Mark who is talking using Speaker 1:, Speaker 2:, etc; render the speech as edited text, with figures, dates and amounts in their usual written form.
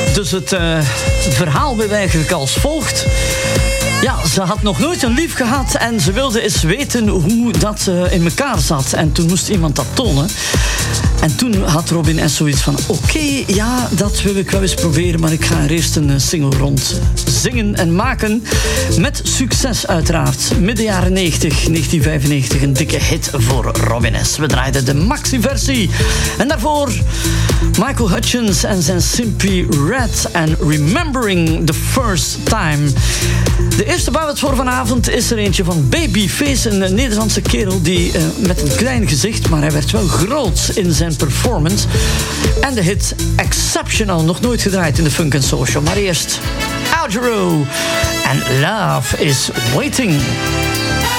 Speaker 1: Dus het verhaal werd eigenlijk als volgt. Ja, ze had nog nooit een lief gehad en ze wilde eens weten hoe dat in elkaar zat. En toen moest iemand dat tonen. En toen had Robin S. zoiets van... Oké, ja, dat wil ik wel eens proberen... maar ik ga er eerst een single rond zingen en maken. Met succes uiteraard. Midden jaren 90, 1995, een dikke hit voor Robin S. We draaiden de maxi-versie. En daarvoor Michael Hutchence en zijn Simply Red... en Remembering the First Time. De eerste bouwt voor vanavond is er eentje van Babyface... een Nederlandse kerel die met een klein gezicht... maar hij werd wel groot in zijn performance. En de hit Exceptional, nog nooit gedraaid in de Funk & Soul Show. Maar eerst Algero en Love is Waiting.